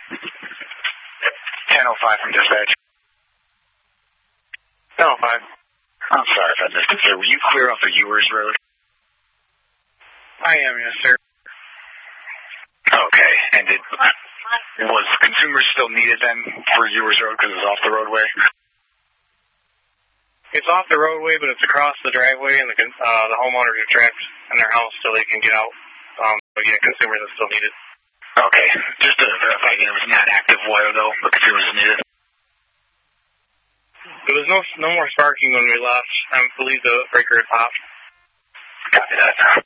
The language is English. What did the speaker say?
1005 from dispatch. 1005. I'm sorry if I missed it, sir. Were you clear off the Ewers Road? I am, yes, sir. Okay. And was consumers still needed then for Ewers Road because it's off the roadway? It's off the roadway, but it's across the driveway, and the homeowners are trapped in their house so they can get out. But yeah, consumers are still needed. Okay. Just to verify again, it was not active wire though, but consumers are needed. There was no more sparking when we left. I believe the breaker had popped. Copy that.